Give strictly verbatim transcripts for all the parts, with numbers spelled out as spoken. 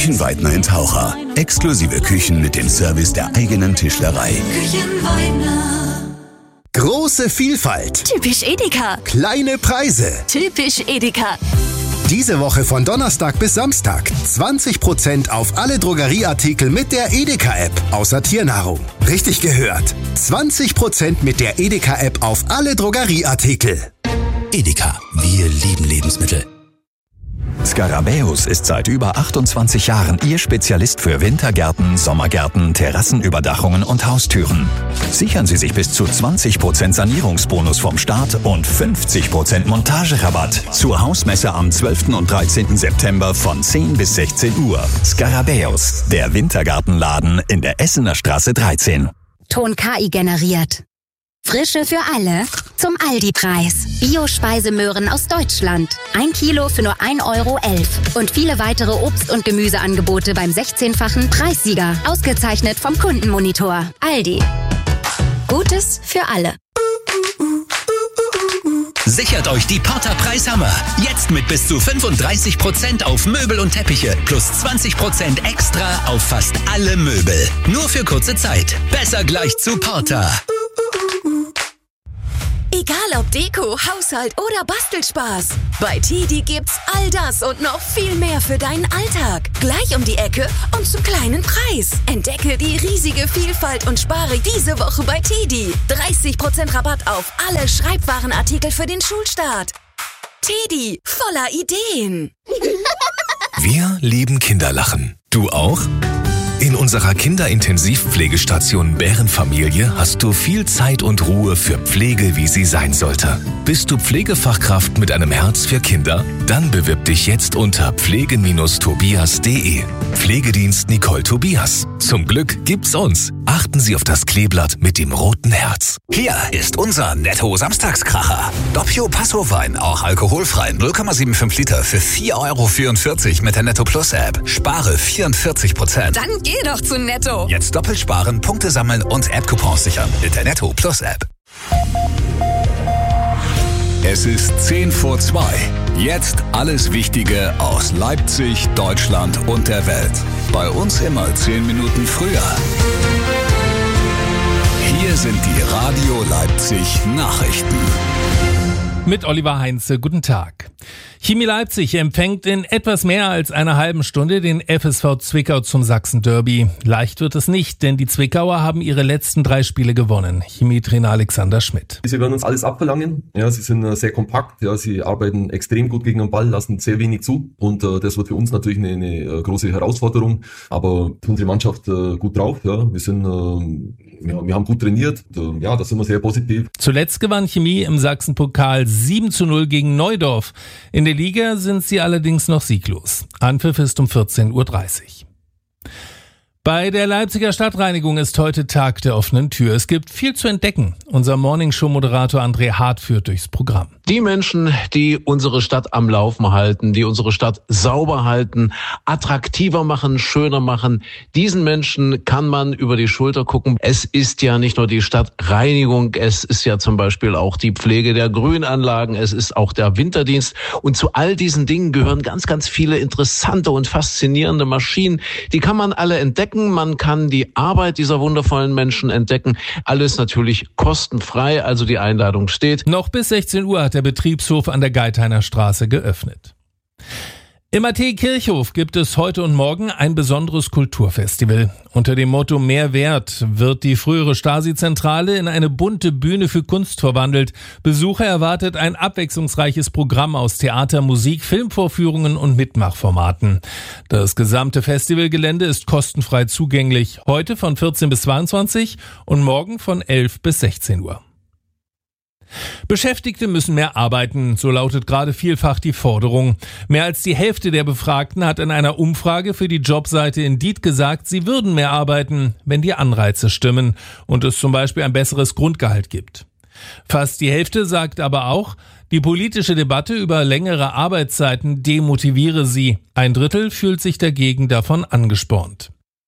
Küchenweidner in Taucher. Exklusive Küchen mit dem Service der eigenen Tischlerei. Küchenweidner. Große Vielfalt. Typisch Edeka. Kleine Preise. Typisch Edeka. Diese Woche von Donnerstag bis Samstag zwanzig Prozent auf alle Drogerieartikel mit der Edeka-App, außer Tiernahrung. Richtig gehört. zwanzig Prozent mit der Edeka-App auf alle Drogerieartikel. Edeka, wir lieben Lebensmittel. Scarabäus ist seit über achtundzwanzig Jahren Ihr Spezialist für Wintergärten, Sommergärten, Terrassenüberdachungen und Haustüren. Sichern Sie sich bis zu zwanzig Prozent Sanierungsbonus vom Staat und fünfzig Prozent Montagerabatt zur Hausmesse am zwölften und dreizehnten September von zehn bis sechzehn Uhr. Scarabäus, der Wintergartenladen in der Essener Straße dreizehn. Ton K I generiert. Frische für alle zum Aldi-Preis. Bio-Speisemöhren aus Deutschland. Ein Kilo für nur ein Euro elf. Und viele weitere Obst- und Gemüseangebote beim sechzehnfachen Preissieger. Ausgezeichnet vom Kundenmonitor. Aldi. Gutes für alle. Sichert euch die Porter Preishammer. Jetzt mit bis zu fünfunddreißig Prozent auf Möbel und Teppiche. Plus zwanzig Prozent extra auf fast alle Möbel. Nur für kurze Zeit. Besser gleich zu Porter. Egal ob Deko, Haushalt oder Bastelspaß. Bei Tedi gibt's all das und noch viel mehr für deinen Alltag. Gleich um die Ecke und zum kleinen Preis. Entdecke die riesige Vielfalt und spare diese Woche bei Tedi. dreißig Prozent Rabatt auf alle Schreibwarenartikel für den Schulstart. Tedi, voller Ideen. Wir lieben Kinderlachen. Du auch? In unserer Kinderintensivpflegestation Bärenfamilie hast du viel Zeit und Ruhe für Pflege, wie sie sein sollte. Bist du Pflegefachkraft mit einem Herz für Kinder? Dann bewirb dich jetzt unter pflege Tobias punkt de. Pflegedienst Nicole Tobias. Zum Glück gibt's uns. Achten Sie auf das Kleeblatt mit dem roten Herz. Hier ist unser Netto-Samstagskracher. Doppio Passo-Wein, auch alkoholfrei, null Komma fünfundsiebzig Liter für vier Euro vierundvierzig mit der Netto Plus App. Spare vierundvierzig Prozent. Dann geh doch zu Netto. Jetzt doppelt sparen, Punkte sammeln und App-Coupons sichern mit der Netto Plus App. Es ist zehn vor zwei. Jetzt alles Wichtige aus Leipzig, Deutschland und der Welt. Bei uns immer zehn Minuten früher. Hier sind die Radio Leipzig Nachrichten. Mit Oliver Heinze, guten Tag. Chemie Leipzig empfängt in etwas mehr als einer halben Stunde den F S V Zwickau zum Sachsen-Derby. Leicht wird es nicht, denn die Zwickauer haben ihre letzten drei Spiele gewonnen. Chemietrainer Alexander Schmidt. Sie werden uns alles abverlangen. Ja, sie sind sehr kompakt. Ja, sie arbeiten extrem gut gegen den Ball, lassen sehr wenig zu. Und äh, das wird für uns natürlich eine, eine große Herausforderung. Aber unsere Mannschaft äh, gut drauf. Ja, wir sind, äh, ja, wir haben gut trainiert. Und, äh, ja, da sind wir sehr positiv. Zuletzt gewann Chemie im Sachsenpokal sieben zu null gegen Neudorf. In der Liga sind sie allerdings noch sieglos. Anpfiff ist um vierzehn Uhr dreißig. Bei der Leipziger Stadtreinigung ist heute Tag der offenen Tür. Es gibt viel zu entdecken. Unser Morningshow-Moderator André Hart führt durchs Programm. Die Menschen, die unsere Stadt am Laufen halten, die unsere Stadt sauber halten, attraktiver machen, schöner machen, diesen Menschen kann man über die Schulter gucken. Es ist ja nicht nur die Stadtreinigung, es ist ja zum Beispiel auch die Pflege der Grünanlagen, es ist auch der Winterdienst. Und zu all diesen Dingen gehören ganz, ganz viele interessante und faszinierende Maschinen. Die kann man alle entdecken. Man kann die Arbeit dieser wundervollen Menschen entdecken. Alles natürlich kostenfrei, also die Einladung steht. Noch bis sechzehn Uhr hat der Betriebshof an der Geithainer Straße geöffnet. Im A T Kirchhof gibt es heute und morgen ein besonderes Kulturfestival. Unter dem Motto Mehr Wert wird die frühere Stasi-Zentrale in eine bunte Bühne für Kunst verwandelt. Besucher erwartet ein abwechslungsreiches Programm aus Theater, Musik, Filmvorführungen und Mitmachformaten. Das gesamte Festivalgelände ist kostenfrei zugänglich. Heute von vierzehn bis zweiundzwanzig und morgen von elf bis sechzehn Uhr. Beschäftigte müssen mehr arbeiten, so lautet gerade vielfach die Forderung. Mehr als die Hälfte der Befragten hat in einer Umfrage für die Jobseite Indeed gesagt, sie würden mehr arbeiten, wenn die Anreize stimmen und es zum Beispiel ein besseres Grundgehalt gibt. Fast die Hälfte sagt aber auch, die politische Debatte über längere Arbeitszeiten demotiviere sie. Ein Drittel fühlt sich dagegen davon angespornt.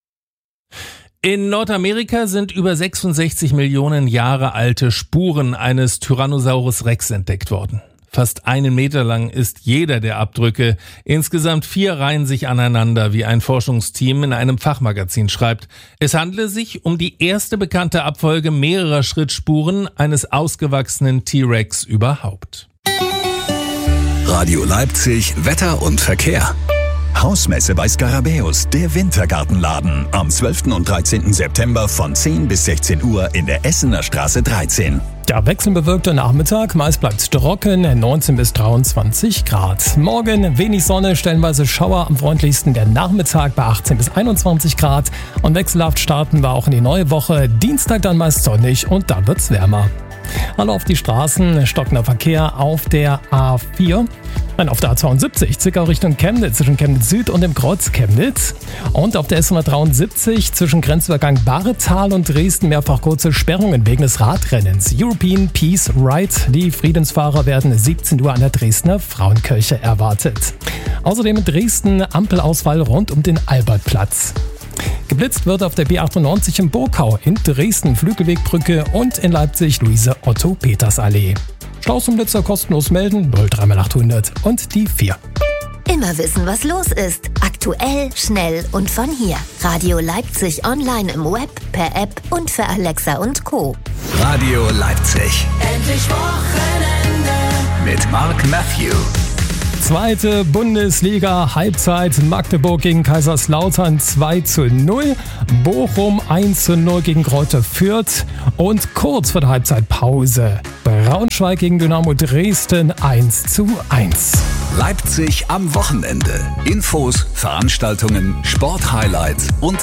In Nordamerika sind über sechsundsechzig Millionen Jahre alte Spuren eines Tyrannosaurus Rex entdeckt worden. Fast einen Meter lang ist jeder der Abdrücke. Insgesamt vier reihen sich aneinander, wie ein Forschungsteam in einem Fachmagazin schreibt. Es handle sich um die erste bekannte Abfolge mehrerer Schrittspuren eines ausgewachsenen T-Rex überhaupt. Radio Leipzig, Wetter und Verkehr. Hausmesse bei Scarabäus, der Wintergartenladen. Am zwölften und dreizehnten September von zehn bis sechzehn Uhr in der Essener Straße dreizehn. Der wechselbewölkte Nachmittag, meist bleibt trocken, neunzehn bis dreiundzwanzig Grad. Morgen wenig Sonne, stellenweise Schauer, am freundlichsten der Nachmittag bei achtzehn bis einundzwanzig Grad. Und wechselhaft starten wir auch in die neue Woche. Dienstag dann meist sonnig und dann wird's wärmer. Hallo auf die Straßen, stockender Verkehr auf der A vier, nein, auf der A zweiundsiebzig, Zwickau Richtung Chemnitz, zwischen Chemnitz Süd und dem Kreuz Chemnitz. Und auf der S hundertdreiundsiebzig zwischen Grenzübergang Bahretal und Dresden mehrfach kurze Sperrungen wegen des Radrennens. European Peace Ride, die Friedensfahrer werden siebzehn Uhr an der Dresdner Frauenkirche erwartet. Außerdem in Dresden Ampelausfall rund um den Albertplatz. Geblitzt wird auf der B achtundneunzig in Burkau, in Dresden Flügelwegbrücke und in Leipzig Luise-Otto-Peters-Allee. Staus und Blitzer kostenlos melden, null drei achthundert und die vier. Immer wissen, was los ist. Aktuell, schnell und von hier. Radio Leipzig online im Web, per App und für Alexa und Co. Radio Leipzig. Endlich Wochenende. Mit Mark Matthew. Zweite Bundesliga, Halbzeit, Magdeburg gegen Kaiserslautern zwei zu null, Bochum eins zu null gegen Greuther Fürth und kurz vor der Halbzeitpause Braunschweig gegen Dynamo Dresden eins zu eins. Leipzig am Wochenende. Infos, Veranstaltungen, Sporthighlights und